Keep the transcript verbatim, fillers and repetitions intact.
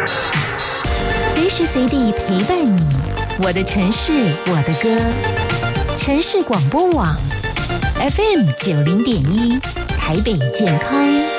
随时随地陪伴你，我的城市，我的歌。城市广播网 F M 九零点一，台北健康。